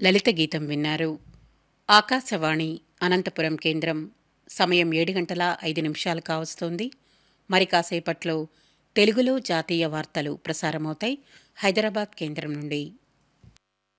లలిత గీతం విన్నారు. ఆకాశవాణి అనంతపురం కేంద్రం. సమయం 7 గంటల 5 నిమిషాలు కావస్తోంది. మరి కాసేపట్లో తెలుగులో జాతీయ వార్తలు ప్రసారమవుతాయి హైదరాబాద్ కేంద్రం నుండి.